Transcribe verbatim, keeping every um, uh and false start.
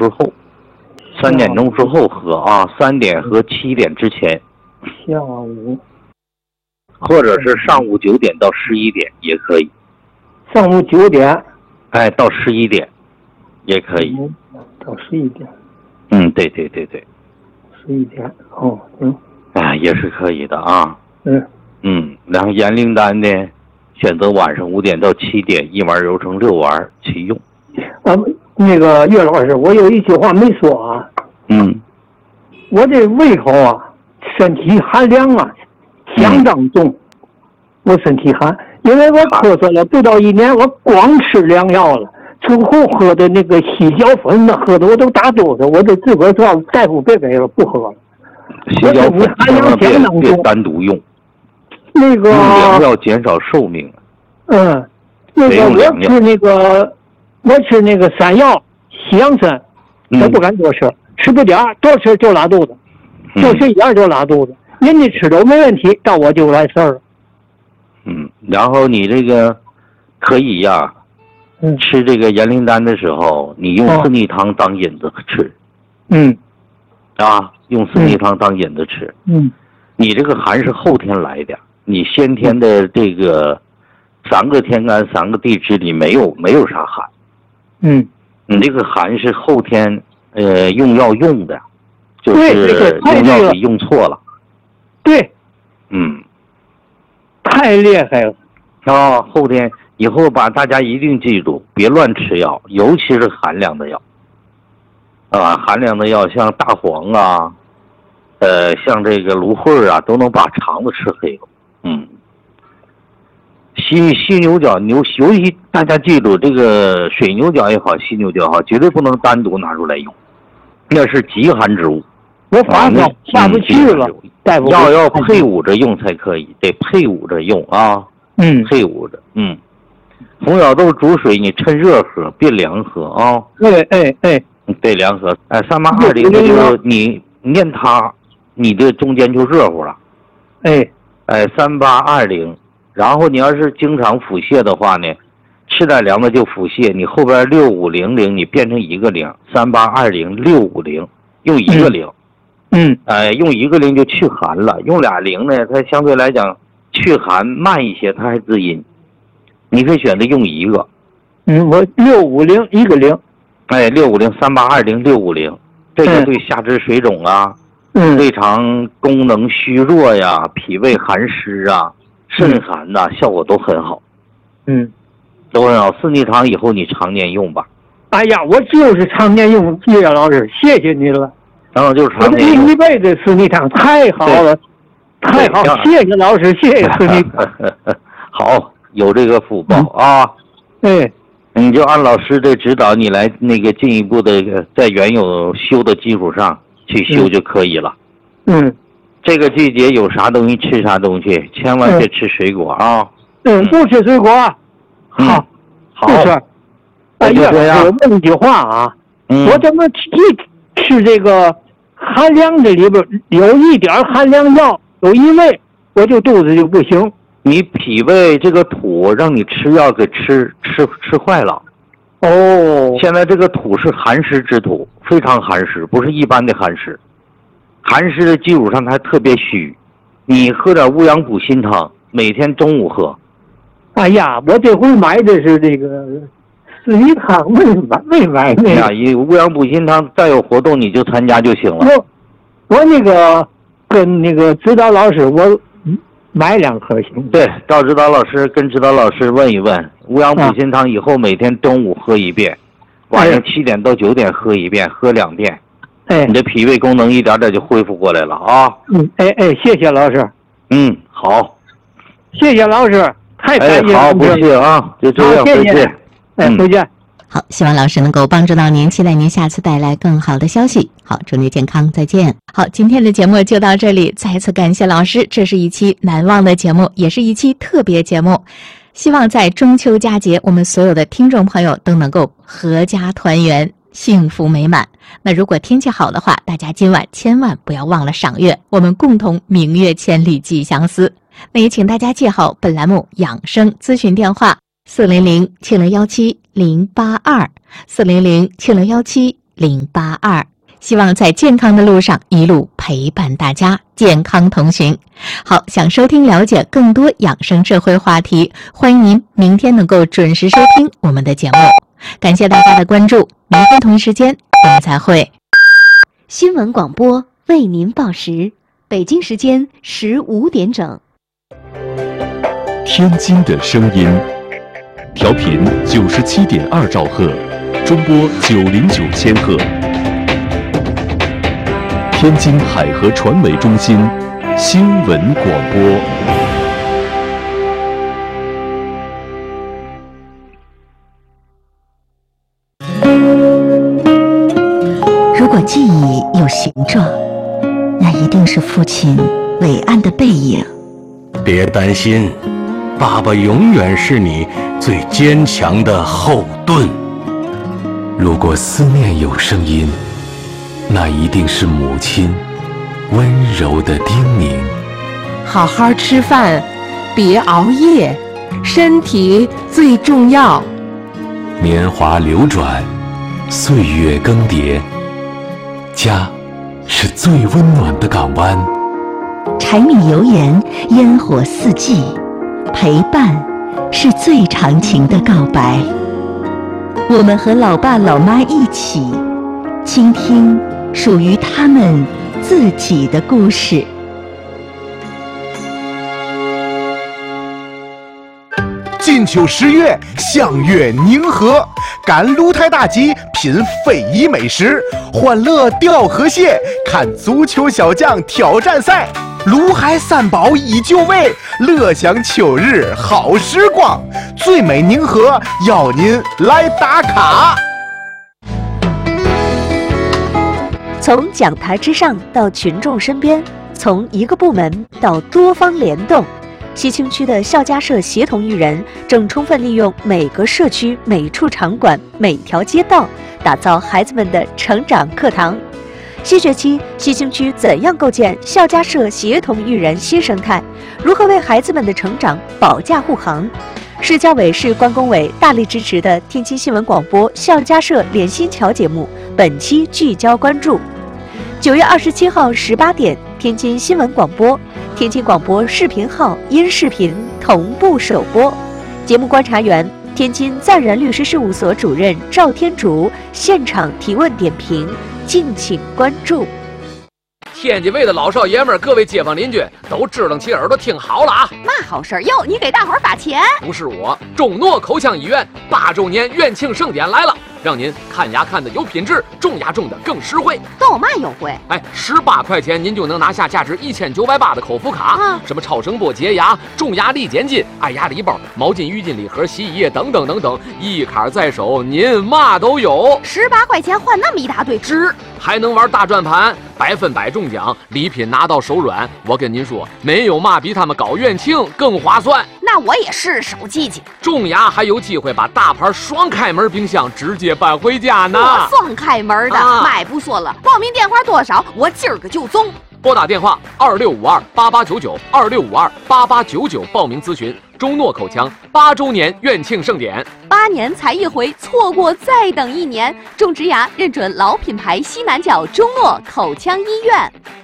之后，三点钟之后喝啊，三点和七点之前。 下午。 或者是上午九点到十一点也可以。 上午九点。 哎，到十一点，也可以。 嗯、到十一点。 嗯，对对对对。 十一点，哦，嗯。 哎，也是可以的啊。 嗯。 嗯，然后盐灵丹呢，选择晚上五点到七点，一丸揉成六丸去用。 啊，那个岳老师，我有一句话没说啊。 嗯。 我这胃口啊，身体寒凉啊，相当重。嗯、我身体寒，因为我咳嗽了不到一年，我光吃良药了，之后喝的那个细胶粉呢，喝的我都打哆嗦，我就自个儿说大夫别给了，不喝了。 细胶粉千万别别单独用。 那个用良药减少寿命。 嗯，那个我吃那个，我吃那个山药、西洋参，都不敢多吃，嗯、吃不点儿，多吃就拉肚子，就吃一点就拉肚子。嗯、人家吃都没问题，到我就来事儿了。 嗯，然后你这个可以呀、啊， 嗯， 吃这个盐灵丹的时候，你用四逆汤当引子吃。 嗯， 啊，用四逆汤当引子吃。 嗯， 你这个寒是后天来的。你先天的这个三个天干三个地支里没有没有啥寒， 嗯， 你这个寒是后天呃用药用的，就是用药给用错了， 对， 嗯， 太厉害了啊！后天以后把大家一定记住，别乱吃药，尤其是寒凉的药，啊，寒凉的药像大黄啊，呃，像这个芦荟啊，都能把肠子吃黑了。嗯，犀犀牛角牛，尤其大家记住，这个水牛角也好，犀牛角也好，绝对不能单独拿出来用，那是极寒之物。 我发烧下不去了，大夫要要配伍着用才可以，得配伍着用啊。 嗯， 配伍着，嗯。红小豆煮水，你趁热喝，别凉喝啊。 哎哎哎， 对，凉喝。哎，三八二零的就你念它，你的中间就热乎了。 哎。 哎，三八二零，然后你要是经常腹泻的话呢，吃点凉的就腹泻，你后边六五零零你变成一个零，三八二零六五零，用一个零， 嗯， 哎，用一个零就去寒了，用俩零呢，它相对来讲去寒慢一些，它还滋阴，你可以选择用一个， 嗯，我六五零一个零， 哎，六五零三八二零六五零，这个对下肢水肿啊。 嗯， 胃肠功能虚弱呀，脾胃寒湿啊，肾寒呐、啊，效果都很好。 嗯， 都很好。四逆汤以后你常年用吧。 哎呀，我就是常年用，岳老师，谢谢你了。 然后就是常年用。 我这一辈子四逆汤太好了，太好，谢谢老师，谢谢四逆汤。 好，有这个福报、嗯、啊。 对。 你就按老师的指导，你来那个进一步的在原有修的基础上。去修就可以了。 嗯， 这个季节有啥东西吃啥东西，千万别吃水果啊。 嗯，不吃水果。 嗯、 好， 好， 不吃。哎呀，我问一句话啊， 嗯、 我怎么一吃这个寒凉的里边有一点寒凉药，有一味，我就肚子就不行。 你脾胃这个土让你吃药给吃吃吃坏了。 哦， 现在这个土是寒湿之土，非常寒湿，不是一般的寒湿。寒湿的基础上它还特别虚，你喝点乌阳补心汤，每天中午喝。 哎呀，我这回买的是这个四逆汤，没买没买那个。 呀，以乌阳补心汤，再有活动你就参加就行了。 我我那个跟那个指导老师，我买两颗行。 对，到指导老师跟指导老师问一问。乌阳补心汤以后每天中午喝一遍，晚上七点到九点喝一遍，喝两遍， 哎， 你的脾胃功能一点点就恢复过来了啊。 嗯，哎哎，谢谢老师。 嗯，好， 谢谢老师，太感谢了。 哎，好，不谢啊，就这样， 再见。 哎，再见。 好，希望老师能够帮助到您，期待您下次带来更好的消息。好，祝您健康，再见。好，今天的节目就到这里，再次感谢老师，这是一期难忘的节目，也是一期特别节目。希望在中秋佳节，我们所有的听众朋友都能够阖家团圆，幸福美满。那如果天气好的话，大家今晚千万不要忘了赏月，我们共同明月千里寄相思。那也请大家记好本栏目养生咨询电话：四零零七零幺七零八二，四零零七零幺七零八二。希望在健康的路上一路陪伴大家，健康同行。好，想收听了解更多养生智慧话题，欢迎您明天能够准时收听我们的节目。感谢大家的关注，明天同一时间我们再会。 新闻广播为您报时，北京时间十五点整。 天津的声音，调频九十七点二兆赫，中波九零九千赫。天津海河传媒中心新闻广播。 如果记忆有形状，那一定是父亲伟岸的背影。 别担心，爸爸永远是你最坚强的后盾。如果思念有声音，那一定是母亲温柔的叮咛。 好好吃饭，别熬夜，身体最重要。 年华流转，岁月更迭，家是最温暖的港湾。 柴米油盐，烟火四季，陪伴是最长情的告白。我们和老爸老妈一起倾听属于他们自己的故事。 金秋十月，相约宁河，赶鹿台大集，品非遗美食，欢乐钓河蟹，看足球小将挑战赛。卢海三宝依旧味，乐享秋日好时光。最美宁河，邀您来打卡。 从讲台之上到群众身边，从一个部门到多方联动，西青区的校家社协同育人正充分利用每个社区、每处场馆、每条街道，打造孩子们的成长课堂。新学期，西青区怎样构建校家社协同育人新生态？如何为孩子们的成长保驾护航？市教委、市关工委大力支持的天津新闻广播校家社联心桥节目，本期聚焦关注。九月二十七号十八点，天津新闻广播、天津广播视频号音视频同步首播。节目观察员、天津赞然律师事务所主任赵天竺现场提问点评，敬请关注。 天津卫的老少爷们儿，各位街坊邻居都支棱起耳朵听好了啊！ 嘛好事儿哟？你给大伙儿发钱？ 不是我，中诺口腔医院八周年院庆盛典来了，让您看牙看的有品质，种牙种的更实惠。 都有嘛优惠？ 哎，十八块钱您就能拿下价值一千九百八的口服卡，啊、什么超声波洁牙、种牙力减筋、爱牙礼包、毛巾、浴巾礼盒、洗衣液等等等等，一卡在手，您嘛都有。 十八块钱换那么一大堆，值！ 还能玩大转盘，百分百中奖，礼品拿到手软。我跟您说，没有嘛比他们搞院庆更划算。 那我也是手记记。 种牙还有机会把大牌双开门冰箱直接搬回家呢。 我双开门的，啊、买不说了。报名电话多少？我今儿个就中。 拨打电话二六五二八八九九二六五二八八九九报名咨询中诺口腔八周年院庆盛典。 八年才一回，错过再等一年。种植牙认准老品牌西南角中诺口腔医院。